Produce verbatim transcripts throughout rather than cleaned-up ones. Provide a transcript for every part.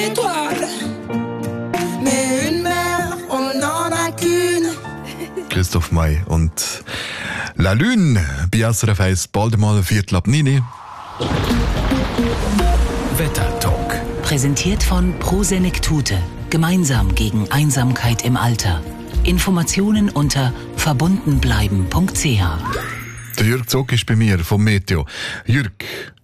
étoiles. Mais une mère, on n'en a qu'une. Christoph May und La Lune bei S R F eins, bald mal Viertel ab neun. Wettertalk. Präsentiert von Pro Senectute. Gemeinsam gegen Einsamkeit im Alter. Informationen unter verbundenbleiben punkt c h. Der Jürg Zog ist bei mir vom Meteo. Jürg,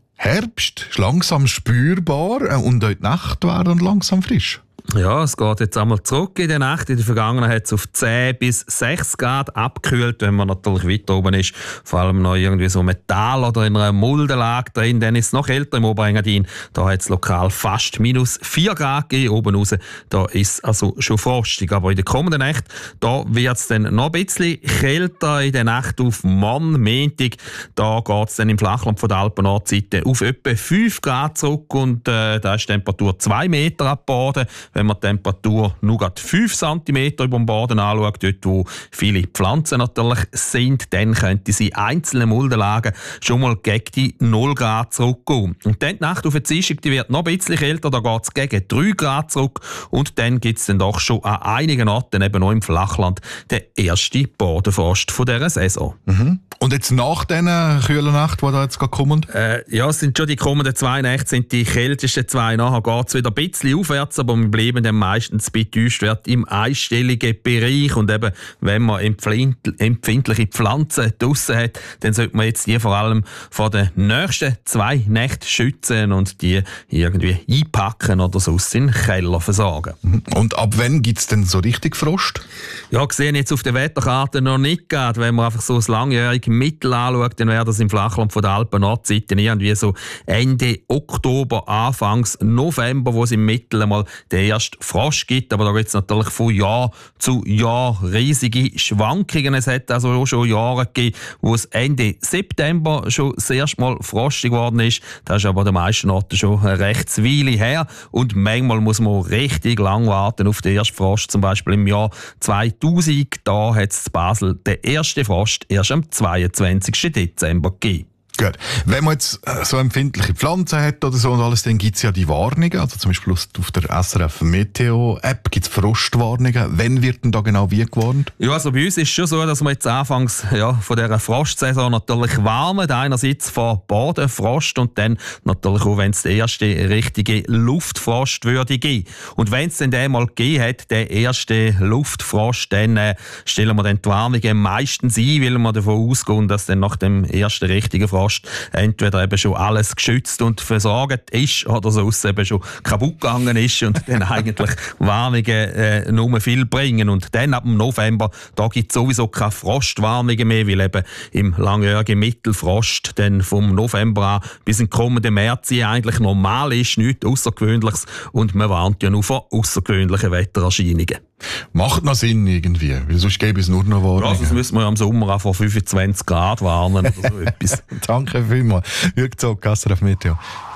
Herbst ist langsam spürbar und auch die Nacht war dann langsam frisch. Ja, es geht jetzt einmal zurück in der Nacht. In der Vergangenheit hat es auf zehn bis sechs Grad abgekühlt, wenn man natürlich weiter oben ist. Vor allem noch irgendwie so Metall oder in einer Muldenlage drin. Dann ist es noch kälter im Oberengadin. Da hat es lokal fast minus vier Grad gegeben. Oben raus, da ist es also schon frostig. Aber in der kommenden Nacht, da wird es dann noch ein bisschen kälter. In der Nacht auf morgen, Montag, da geht es dann im Flachland von der Alpen-Nordseite auf etwa fünf Grad zurück. Und äh, da ist die Temperatur zwei Meter ab Boden. Wenn man die Temperatur nur gerade fünf Zentimeter über dem Boden anschaut, dort wo viele Pflanzen natürlich sind, dann könnte sie einzelne Muldenlagen schon mal gegen die null Grad zurückgehen. Und dann die Nacht auf die Dienstag, die wird noch ein bisschen kälter, da geht es gegen drei Grad zurück und dann gibt es dann doch schon an einigen Orten, eben noch im Flachland, den ersten Bodenfrost von dieser Saison. Mhm. Und jetzt nach dieser kühlen Nacht, die da jetzt gerade kommen? Äh, ja, es sind schon die kommenden zwei Nächte, sind die kältesten zwei. Nachher geht es wieder ein bisschen aufwärts, aber wir bleiben dann meistens bei Tiefstwert im einstelligen Bereich. Und eben, wenn man empfindliche Pflanzen draussen hat, dann sollte man jetzt die vor allem vor den nächsten zwei Nächten schützen und die irgendwie einpacken oder sonst in den Keller versorgen. Und ab wann gibt es denn so richtig Frost? Ja, gesehen jetzt auf der Wetterkarte noch nicht gerade. Wenn man einfach so das langjährige Mittel anschaut, dann wäre das im Flachland von der Alpen-Nordseite irgendwie so Ende Oktober, Anfangs November, wo es im Mittel einmal den ersten Frost gibt. Aber da gibt es natürlich von Jahr zu Jahr riesige Schwankungen. Es hat also auch schon Jahre gegeben, wo es Ende September schon das erste Mal frostig geworden ist. Das ist aber den meisten Orten schon eine recht Weile her. Und manchmal muss man richtig lang warten auf den ersten Frost. Zum Beispiel im Jahr zweitausend. Da hat es in Basel den ersten Frost erst am zweiundzwanzigsten Dezember gegeben. Gut. Wenn man jetzt so empfindliche Pflanzen hat oder so und alles, dann gibt es ja die Warnungen. Also zum Beispiel auf der S R F Meteo App gibt es Frostwarnungen. Wann wird denn da genau wie gewarnt? Ja, also bei uns ist es schon so, dass wir jetzt anfangs ja, von dieser Frostsaison natürlich warnen. Einerseits vor Bodenfrost und dann natürlich auch, wenn es den ersten richtigen Luftfrost würde geben. Und wenn es dann den mal gegeben hat, den ersten Luftfrost, dann äh, stellen wir dann die Warnungen meistens ein, weil wir davon ausgehen, dass dann nach dem ersten richtigen Frost entweder eben schon alles geschützt und versorgt ist oder sonst eben schon kaputt gegangen ist und dann eigentlich Warnungen äh, nur viel bringen. Und dann ab dem November, da gibt es sowieso keine Frostwarnungen mehr, weil eben im langjährigen Mittelfrost dann vom November an bis in den kommenden März eigentlich normal ist, nichts Außergewöhnliches und man warnt ja nur vor außergewöhnlichen Wettererscheinungen. Macht noch Sinn irgendwie, weil sonst gäbe es nur noch Warnungen. Ja, sonst müssen wir ja im Sommer auch vor fünfundzwanzig Grad warnen oder so etwas. Danke vielmals. Jürg Zog, S R F Meteo.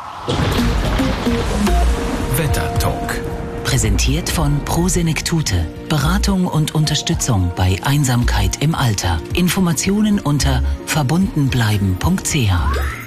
Wettertalk. Präsentiert von Pro Senectute. Beratung und Unterstützung bei Einsamkeit im Alter. Informationen unter verbundenbleiben punkt c h.